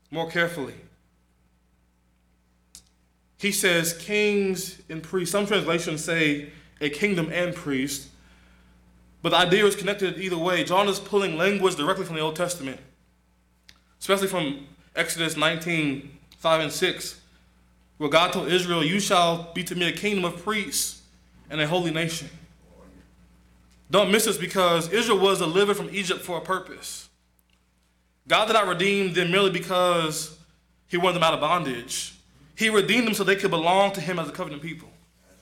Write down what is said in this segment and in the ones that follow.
more carefully. He says kings and priests. Some translations say a kingdom and priest, but the idea is connected either way. John is pulling language directly from the Old Testament, especially from Exodus 19, 5 and 6, where God told Israel, "You shall be to me a kingdom of priests and a holy nation." Don't miss this, because Israel was delivered from Egypt for a purpose. God did not redeem them merely because he wanted them out of bondage. He redeemed them so they could belong to him as a covenant people.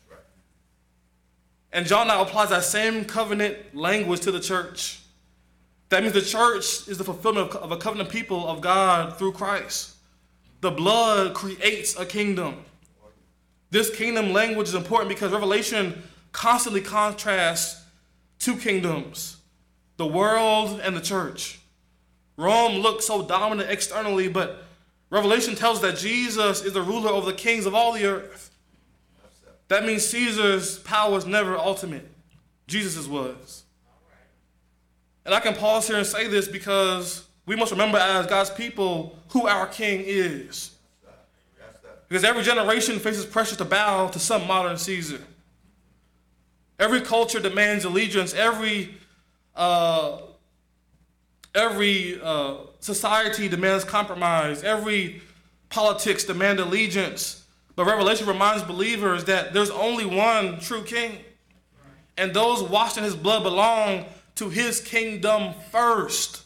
And John now applies that same covenant language to the church. That means the church is the fulfillment of a covenant people of God through Christ. The blood creates a kingdom. This kingdom language is important because Revelation constantly contrasts two kingdoms, the world and the church. Rome looks so dominant externally, but Revelation tells us that Jesus is the ruler over the kings of all the earth. That means Caesar's power was never ultimate. Jesus' was. And I can pause here and say this because we must remember as God's people who our king is. Because every generation faces pressure to bow to some modern Caesar. Every culture demands allegiance. Every society demands compromise. Every politics demands allegiance. But Revelation reminds believers that there's only one true king. And those washed in his blood belong to his kingdom first.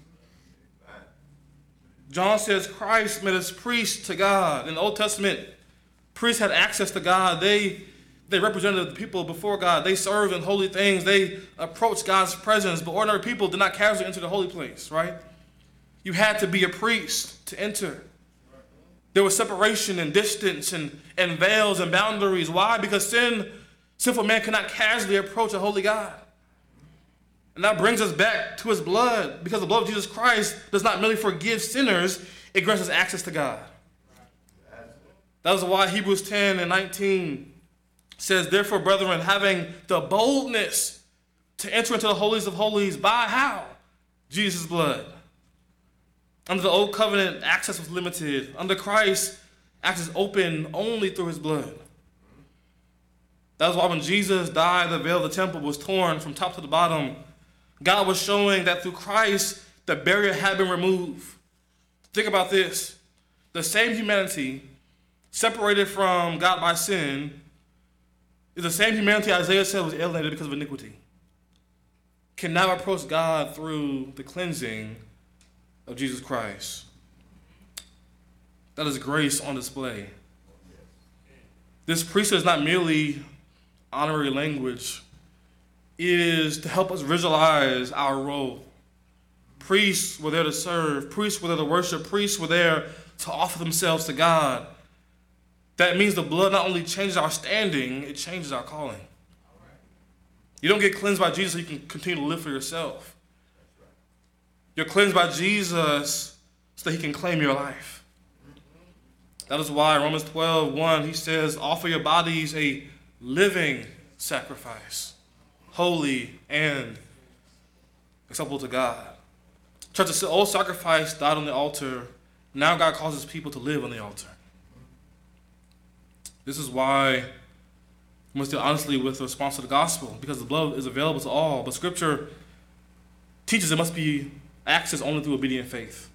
John says Christ made us priests to God. In the Old Testament, priests had access to God. They represented the people before God. They served in holy things. They approached God's presence. But ordinary people did not casually enter the holy place, right? You had to be a priest to enter. There was separation and distance and veils and boundaries. Why? Because sinful man cannot casually approach a holy God. And that brings us back to his blood, because the blood of Jesus Christ does not merely forgive sinners, it grants us access to God. That is why Hebrews 10 and 19 says, "Therefore, brethren, having the boldness to enter into the holies of holies," by how? Jesus' blood. Under the old covenant, access was limited. Under Christ, access is open only through his blood. That is why when Jesus died, the veil of the temple was torn from top to the bottom. God was showing that through Christ, the barrier had been removed. Think about this. The same humanity separated from God by sin is the same humanity Isaiah said was alienated because of iniquity. Can now approach God through the cleansing of Jesus Christ. That is grace on display. This priesthood is not merely honorary language. It is to help us visualize our role. Priests were there to serve. Priests were there to worship. Priests were there to offer themselves to God. That means the blood not only changes our standing, it changes our calling. You don't get cleansed by Jesus so you can continue to live for yourself. You're cleansed by Jesus so that he can claim your life. That is why Romans 12:1, he says, "Offer your bodies a living sacrifice, holy and acceptable to God." Church, the old sacrifice died on the altar. Now God causes people to live on the altar. This is why we must deal honestly with the response to the gospel, because the blood is available to all. But Scripture teaches it must be accessed only through obedient faith.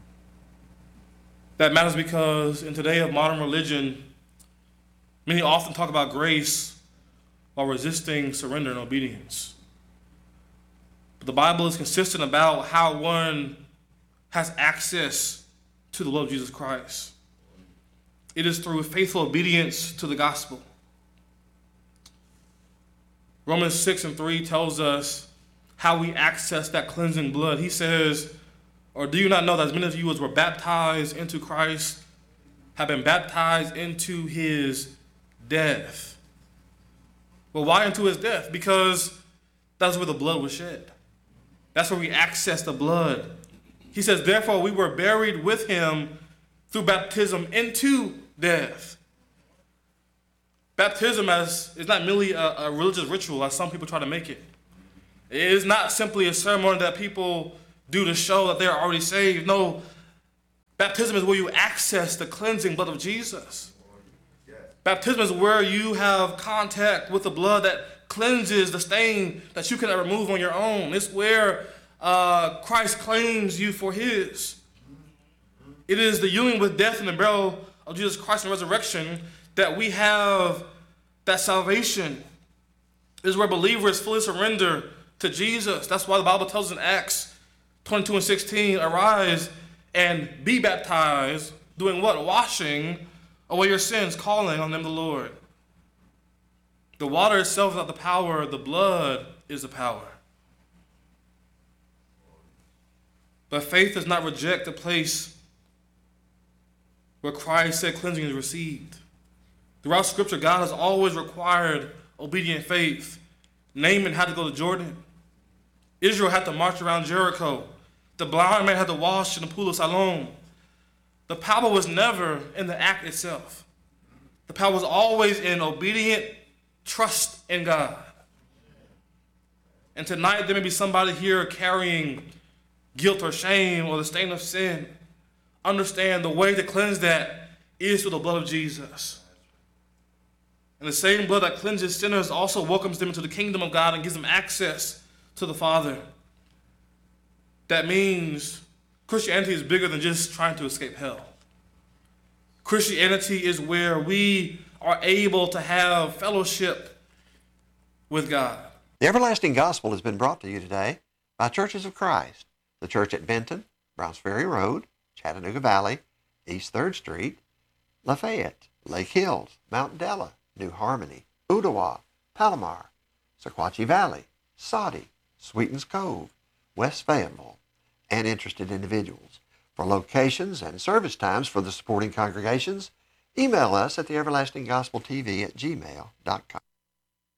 That matters because in today of modern religion, many often talk about grace while resisting surrender and obedience. But the Bible is consistent about how one has access to the love of Jesus Christ. It is through faithful obedience to the gospel. Romans 6:3 tells us how we access that cleansing blood. He says, "Or do you not know that as many of you as were baptized into Christ have been baptized into his death?" Well, why into his death? Because that's where the blood was shed. That's where we access the blood. He says, "Therefore we were buried with him through baptism into death." Baptism is not merely a religious ritual as some people try to make it. It is not simply a ceremony that people do to show that they are already saved. No, Baptism is where you access the cleansing blood of Jesus. Baptism is where you have contact with the blood that cleanses the stain that you cannot remove on your own. It's where Christ claims you for his. It is the union with death and the burial of Jesus Christ and resurrection that we have that salvation. It is where believers fully surrender to Jesus. That's why the Bible tells us in Acts 22 and 16, arise and be baptized, doing what? Washing away your sins, calling on them the Lord. The water itself is not the power, the blood is the power. But faith does not reject the place where Christ said cleansing is received. Throughout Scripture, God has always required obedient faith. Naaman had to go to Jordan. Israel had to march around Jericho. The blind man had to wash in the pool of Siloam. The power was never in the act itself. The power was always in obedient trust in God. And tonight there may be somebody here carrying guilt or shame or the stain of sin. Understand the way to cleanse that is through the blood of Jesus. And the same blood that cleanses sinners also welcomes them into the kingdom of God and gives them access to the Father. That means Christianity is bigger than just trying to escape hell. Christianity is where we are able to have fellowship with God. The Everlasting Gospel has been brought to you today by Churches of Christ, the church at Benton, Browns Ferry Road, Chattanooga Valley, East 3rd Street, Lafayette, Lake Hills, Mount Della, New Harmony, Ooltewah, Palomar, Sequatchie Valley, Soddy, Sweetens Cove, West Fayetteville, and interested individuals. For locations and service times for the supporting congregations, email us at theeverlastinggospeltv@gmail.com.